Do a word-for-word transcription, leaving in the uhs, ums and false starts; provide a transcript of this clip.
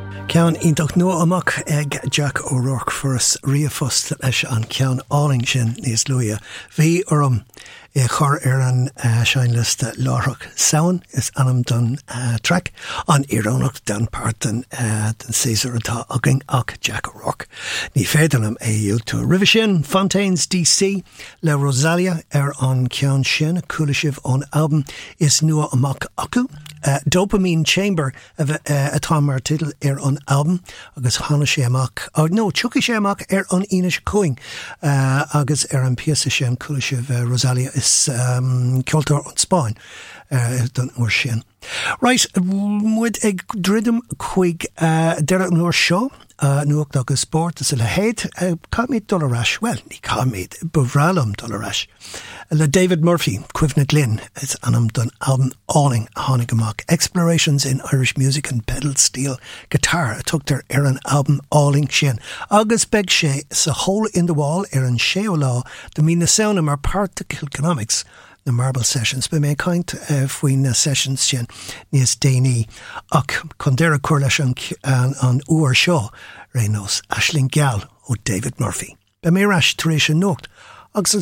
Ceann iontach nua amach ag Jack O'Rourke furas riamhfost leis an ceann áling sin níos luaithe. Bhí orm i chur ar an uh, seinliste láithreach saoin is anam don uh, track an irónach den páirtin uh, den Caesar atá agin ach Jack O'Rourke. Ní féidirlam é dúilt tú ribh sin Fontaines D C le Rosalia ar an ceann sin cúla sibh an album is nua amach acu. Uh, Dopamine Chamber uh, uh, atá mar titl ar an album agus hána sé amach oh, no, tuci sé amach ar an Inish Coing uh, agus ar an piasa sin cúla sibh uh, Rosalia is um, ceoltar an Spáin uh, don uair sin. Right, muid ag dridum chuig uh, deire an uair seo Uh, nuach agus sport is le héad uh, cáimid dolarais, well, ní cáimid bhrálam dolarais. Le David Murphy, Cuimhne Glynn, is anam don album Áling tháinig amach. Explorations in Irish music and pedal steel guitar a tugtar ar an album Áling sin. Agus beg sé sa hole in the wall ar an sé ó lá do mí na saona mar part of Kilconomics na Marble Sessions, be mé kaint uh, faoin na sessions sin níos déine ach chun deire cuir leis an, an, an uair seo rénos Aisling Geall ó David Murphy. Be mé rais tar éis an nocht agus